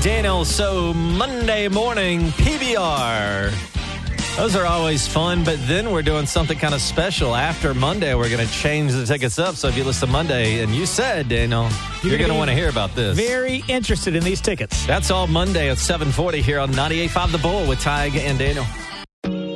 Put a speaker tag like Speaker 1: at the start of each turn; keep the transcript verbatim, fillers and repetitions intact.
Speaker 1: Daniel. So Monday morning P B R. Those are always fun, but then we're doing something kind of special. After Monday, we're going to change the tickets up. So if you listen to Monday, and you said, Daniel, you're, you're going to want to hear about this.
Speaker 2: Very interested in these tickets.
Speaker 1: That's all Monday at seven forty here on ninety-eight point five The Bull with Tig and Daniel.